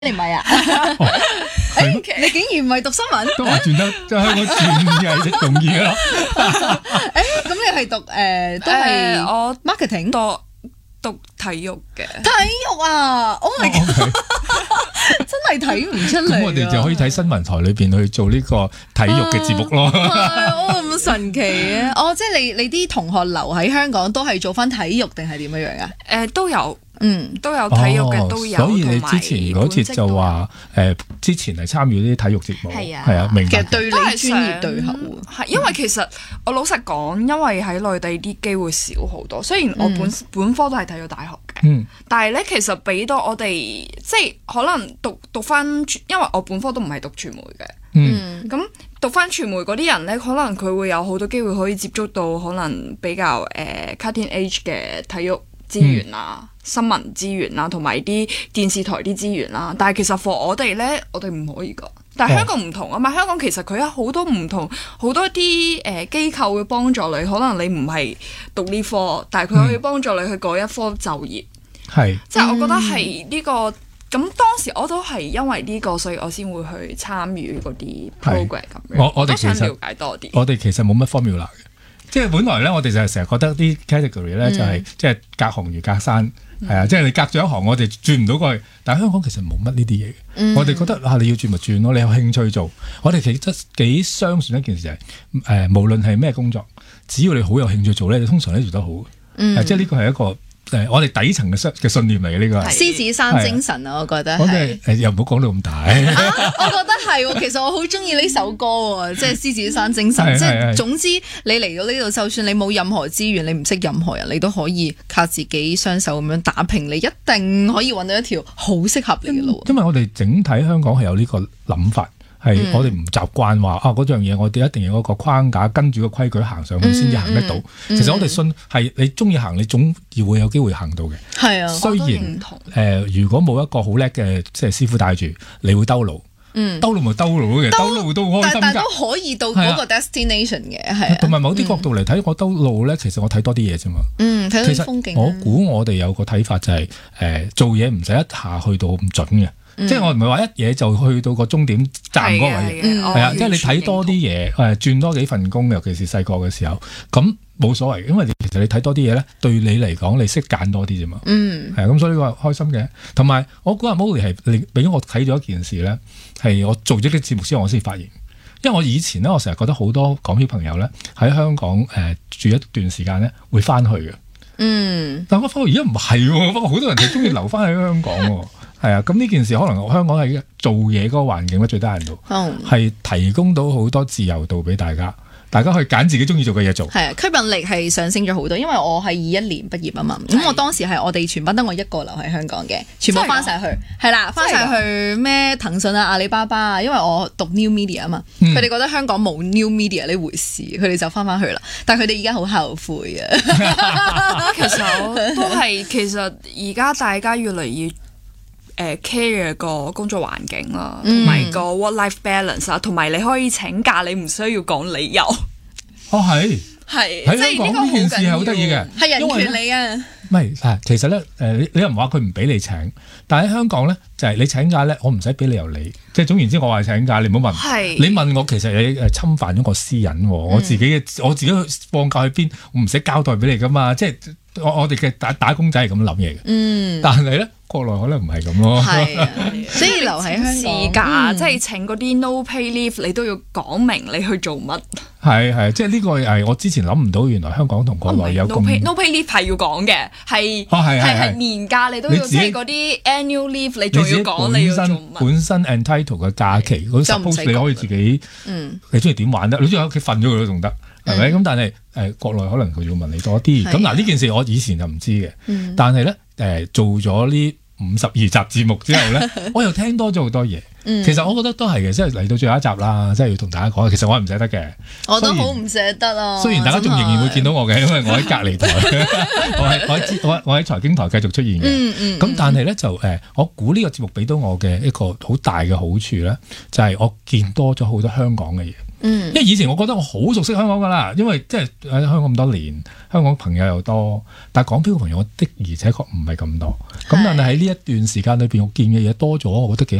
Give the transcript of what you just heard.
你唔係啊？你竟然唔係讀新聞？ 都話轉得即係香港轉係容易嘅咯。 咁你係讀都係我 marketing 讀體育嘅。 體育啊！Oh my god！真係睇唔出嚟。 咁我哋就可以睇新聞台裏邊去做呢個體育嘅節目咯。 咁神奇嘅。即係你啲同學留喺香港都係做翻體育定係點樣樣啊？ 都有。都有體育嘅都有， 所以你之前嗰節就話之前係參與啲體育節目，係啊，明白。 其實對你專業對口係因為其實我老實講，因為喺內地啲機會少好多。雖然我本科都係體育大學嘅，但係咧其實俾到我哋即係可能讀翻，因為我本科都唔係讀傳媒嘅，咁讀翻傳媒嗰啲人咧，可能佢會有好多機會可以接觸到可能比較cutting edge 嘅體育資源啊、新聞資源啦，同埋啲電視台啲資源啦。但係其實 for 我哋咧，我哋唔可以噶。但係香港唔同啊嘛，香港其實佢有好多唔同，好多啲機構會幫助你。可能你唔係讀呢科，但係佢可以幫助你去嗰一科就業。 係， 即係我覺得係呢個。咁當時我都係因為呢個，所以我先會去參與嗰啲 program 咁樣。 我哋想了解多啲。 我哋其實冇乜 formula 嘅。即係本來咧，我哋就係成日覺得啲 category 咧就係即係隔行如隔山，係啊，即係你隔咗一行，我哋轉唔到過去。但係香港其實冇乜呢啲嘢嘅，我哋覺得你要轉咪轉咯，你有興趣做。我哋其實幾相信一件事就係無論係咩工作，只要你好有興趣做咧，你通常都做得好。即係呢個係一個我哋底層嘅信念嚟嘅呢個。 獅子山精神啊，我覺得係。 又唔好講到咁大。 我覺得係，其實我好中意呢首歌喎，即係獅子山精神。即係總之，你嚟到呢度，就算你冇任何資源，你唔識任何人，你都可以靠自己雙手咁樣打拼，你一定可以揾到一條好適合你嘅路。 因為我哋整體香港係有呢個諗法。係我哋唔習慣話嗰樣嘢，我哋一定要嗰個框架跟住個規矩行上去先至行得到。其實我哋信係你中意行，你總要會有機會行到嘅。 係啊， 雖然如果冇一個好叻嘅即係師傅帶住，你會兜路。兜路咪兜路嘅，兜路都開心㗎。 但都可以到嗰個 destination 嘅，係。 同埋某啲角度嚟睇，我兜路咧，其實我睇多啲嘢啫嘛。 睇多啲風景。 我估我哋有個睇法就係做嘢唔使一下去到咁準嘅。即係我唔係話一嘢就去到個終點站嗰個位，係啊，即係你睇多啲嘢，轉多幾份工，尤其是細個嘅時候，咁冇所謂，因為其實你睇多啲嘢咧，對你嚟講，你識揀多啲啫嘛。係咁，所以呢個開心嘅。同埋我估阿 Molly 係你俾我睇咗一件事咧，係我做咗啲節目之後，我先發現，因為我以前咧，我成日覺得好多港漂朋友咧喺香港住一段時間咧會翻去嘅。但我發覺而家唔係喎，不過好多人就中意留翻喺香港喎。係啊，咁呢件事可能香港係做嘢嗰個環境咧最得人到，係提供到好多自由度俾大家，大家可以揀自己中意做嘅嘢做。係啊， 吸引力係上升咗好多，因為我係21年畢業啊嘛，咁我當時係我哋全班得我一個留喺香港嘅，全部翻晒去，係啦，翻晒去咩騰訊啊、阿里巴巴啊，因為我讀 New Media 啊嘛，佢哋覺得香港冇 New Media 呢回事，佢哋就翻去啦，但係佢哋而家好後悔啊。 其實我都係，其實而家大家越嚟越care 個工作環境啦，同埋個 work-life balance 啊，同埋你可以請假，你唔需要講理由。 係喺香港呢件事係好得意嘅， 係人權嚟啊！ 唔係其實咧你又唔話佢唔俾你請，但喺香港咧就係你請假咧，我唔使俾理由你，即係總言之，我話請假，你唔好問。你問我其實你侵犯咗我私隱，我自己放假去邊，我唔使交代俾你噶嘛，即係我哋嘅打工仔係咁諗嘢嘅。但係咧。國內可能唔係咁咯， 所以留喺香港事假，即係請嗰啲 no pay leave，你都要講明你去做乜。 係，即係呢個係我之前諗唔到，原來香港同國內有咁 no pay leave 係要講嘅，係年假你都要，即係嗰啲 annual leave 你仲要講你要做乜。 本身 entitle 嘅假期，嗰 suppose 你可以自己，你中意點玩得，你中意喺屋企瞓咗佢都仲得，係咪？咁但係國內可能佢要問你多啲。咁嗱呢件事我以前就唔知嘅，但係咧做咗呢52集節目之後咧，我又聽多咗好多嘢。其實我覺得都係嘅，即係嚟到最後一集啦，即係要同大家講，其實我係唔捨得嘅。 我都好唔捨得啊！ 雖然大家仲仍然會見到我嘅，因為我喺隔離台，我喺財經台繼續出現嘅。咁但係咧就我估呢個節目俾到我嘅一個好大嘅好處咧，就係我見多咗好多香港嘅嘢。 因為以前我覺得我好熟悉香港噶啦，因為即係喺香港咁多年，香港朋友又多，但係港漂嘅朋友我的而且確唔係咁多。咁但係喺呢一段時間裏邊，我見嘅嘢多咗，我覺得幾